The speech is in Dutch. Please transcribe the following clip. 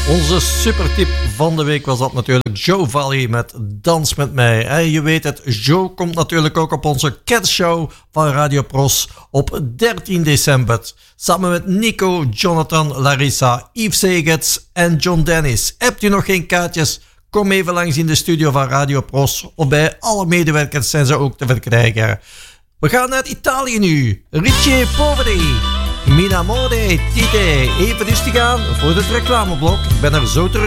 Onze supertip van de week was dat natuurlijk Joe Valley met Dans met mij. En je weet het, Joe komt natuurlijk ook op onze kerstshow van Radio Pros op 13 december. Samen met Nico, Jonathan, Larissa, Yves Segets en John Dennis. Hebt u nog geen kaartjes? Kom even langs in de studio van Radio Pros. Of bij alle medewerkers zijn ze ook te verkrijgen. We gaan naar Italië nu. Ricci Poveri. Minamore Tite. Even rustig aan voor het reclameblok. Ik ben er zo terug.